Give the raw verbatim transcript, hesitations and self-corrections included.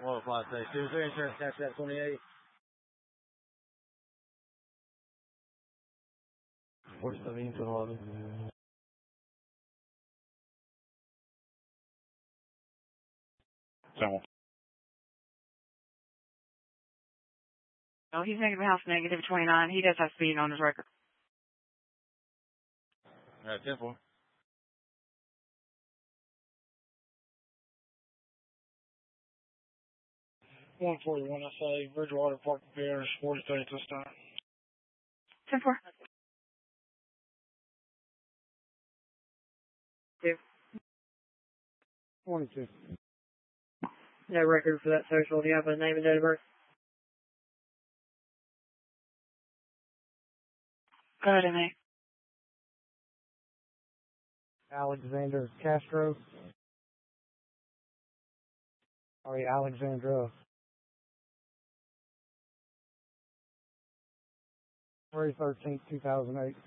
Well, five six two three insurance tax at twenty eight. What's the means of all this? So, No, he's negative house negative twenty-nine. He does have speeding on his record. All right, ten four. one forty-one, I say, Bridgewater Park Pier, forty thirty at this time. ten four. Two. twenty-two. No record for that social. Do you have a name and date of birth? Go ahead, M A. Alexander Castro. Sorry, Alexandra. February thirteenth, two thousand eight.